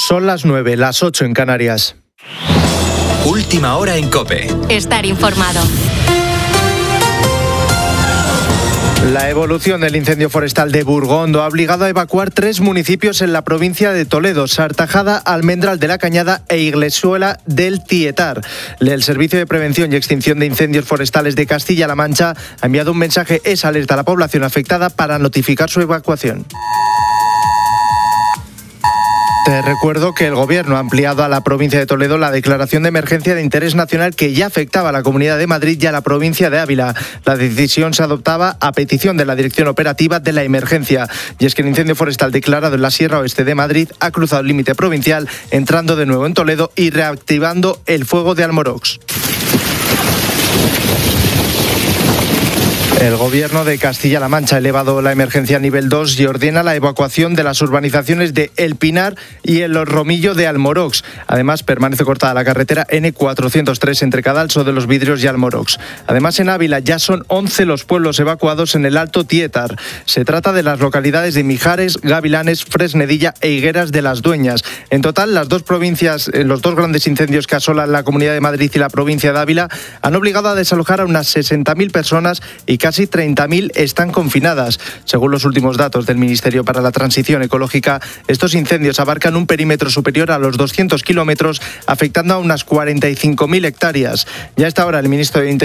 Son las 9, las 8 en Canarias. Última hora en COPE. Estar informado. La evolución del incendio forestal de Burgondo ha obligado a evacuar 3 municipios en la provincia de Toledo: Sartajada, Almendral de la Cañada e Iglesuela del Tietar. El Servicio de Prevención y Extinción de Incendios Forestales de Castilla-La Mancha ha enviado un mensaje alerta a la población afectada para notificar su evacuación. Te recuerdo que el Gobierno ha ampliado a la provincia de Toledo la declaración de emergencia de interés nacional que ya afectaba a la Comunidad de Madrid y a la provincia de Ávila. La decisión se adoptaba a petición de la Dirección Operativa de la Emergencia. Y es que el incendio forestal declarado en la Sierra Oeste de Madrid ha cruzado el límite provincial, entrando de nuevo en Toledo y reactivando el fuego de Almorox. El Gobierno de Castilla-La Mancha ha elevado la emergencia a nivel 2 y ordena la evacuación de las urbanizaciones de El Pinar y el Romillo de Almorox. Además, permanece cortada la carretera N403 entre Cadalso de los Vidrios y Almorox. Además, en Ávila ya son 11 los pueblos evacuados en el Alto Tietar. Se trata de las localidades de Mijares, Gavilanes, Fresnedilla e Higueras de las Dueñas. En total, las dos provincias, los dos grandes incendios que asolan la Comunidad de Madrid y la provincia de Ávila han obligado a desalojar a unas 60.000 personas y casi 30.000 están confinadas. Según los últimos datos del Ministerio para la Transición Ecológica, estos incendios abarcan un perímetro superior a los 200 kilómetros, afectando a unas 45.000 hectáreas. Ya a esta hora el ministro de Interior